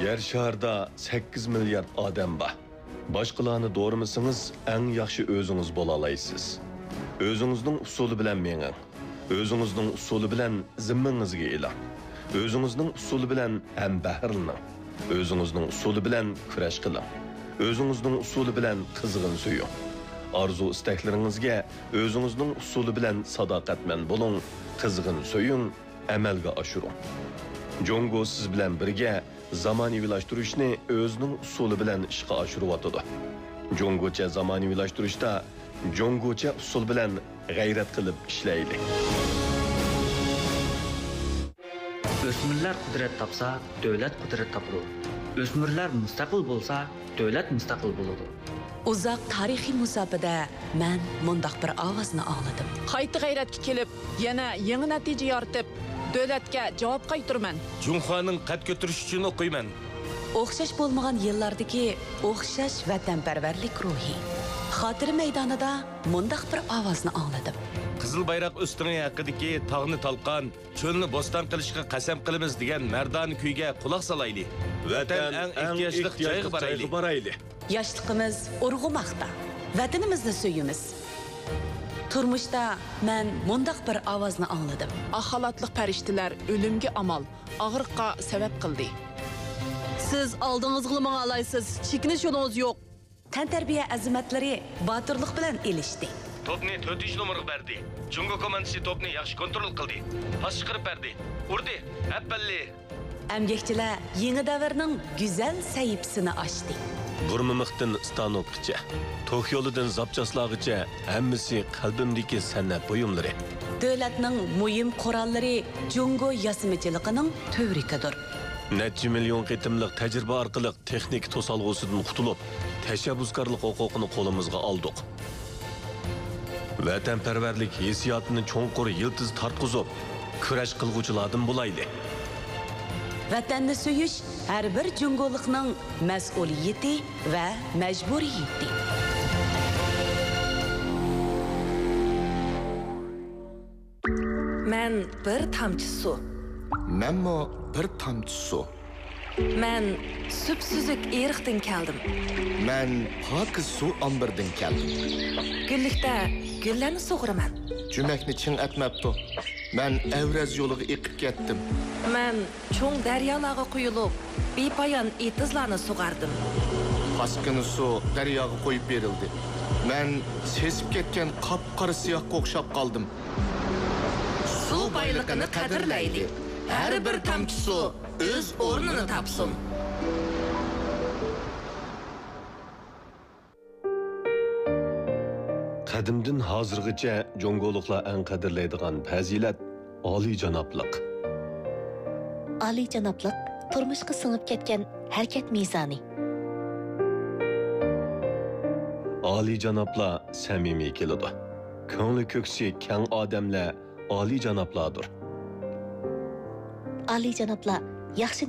Yer şarda 8 milyard odam bor. Boshqalarni doğramasangiz, eng yaxshi o'zingiz bo'la olasiz. O'zingizning usuli bilan menging. O'zingizning usuli bilan zimmangizga e'lon. O'zingizning usuli bilan ham bahrlaning. O'zingizning usuli bilan kurash qiling. O'zingizning usuli bilan qizg'in suying. Arzu istaklaringizga o'zingizning usuli bilan sadoqatman bo'ling, qizg'in suying, amalga oshiring. Jongo siz bilan birga zamonaviylashtirishni o'zining usuli bilan ishga oshiryotdi. Jongocha zamonaviylashtirishda jongocha usul bilan g'ayrat qilib ishlaylik. O'smirlar qudrat topsa, davlat qudrat topadi. O'smirlar mustaqil bo'lsa, davlat mustaqil bo'ladi. Uzoq tarixiy musobaqada men mundaq bir ovozni angladim. Qayta g'ayratga kelib, yana yangi natija yoritib, davlatga javob qaytiraman. Junxoning qad ko'tarish uchun o'qiyman. O'xshash bo'lmagan yillardagi o'xshash vatanparvarlik ruhi. Xotira maydonida mundaq bir ovozni angladim. Qizil bayroq ustungi haqidagi tog'ni talqon, cho'lni bo'ston qilishga qasam qilamiz degan mardon kuyga quloq solaylik. Vatan eng ehtiyojli joyga boraylik. Yoshligimiz urg'umoqda. Vatanimizni suyimiz. Turmuşda men mundaq bir ovozni angladim. Axalatliq farishtalar o'limga amal, og'riqqa sabab qildi. Siz oldingizga manga alaysiz, chekinish yo'lingiz yo'q. Tantarbiya azimatlari botirlik bilan elishdi. Topni 4 nomerga berdi. Jungo komandasi topni yaxshi kontrol qildi. Pas chiqarib berdi. Urdi. Appalli. Emgekçiler yeni davrning güzel sayıpsını açtı. Burmamıqdan stanokgacha, to'q yo'lidan zapchaslag'icha hammasi qalbimdagi san'at buyumlari. Davlatning muhim qurollari Jungo yasimichiligining tövrikidir. Necha million qitimliq tajriba orqali texnik to'salg'usidan qutulib, tashabbuskorlik huquqini qo'limizga oldik. Vatanparvarlik hissiyotini cho'nqur yiltiz tartqizib, kurash qilguvchilardan bo'laylik. Vatanni suyish har bir jungolikning mas'uliyati va majburiyati. Men bir tamchi suv. Menmo bir tamchi suv. Men süpsüzük eriqdan keldim. Men pokiz suv ombirdan keldim. Gullikda gullarni sug'uraman. Jumakni ching atmabdi. Men Avraz yo'liga eqib ketdim. Men cho'ng daryolarga quyilib, bepoyon etizlarni sug'ardim. Toshqin suv daryoga qo'yib berildi. Men sesib ketgan qop-qora siyohga o'xshab qoldim. Suv boyligini qadrlaydi. Har bir tomchi suv o'z o'rnini topsin. Qadimdan hozirgacha jongoliklar eng qadrlaydigan fazilat oliyjanoblik. Oliyjanoblik turmushga singib ketgan harakat mezoni. Oliyjanoblar samimiy keladi. Ko'ngli ko'ksi keng odamlar oliyjanoblardir. Oliyjanoblar yaxshi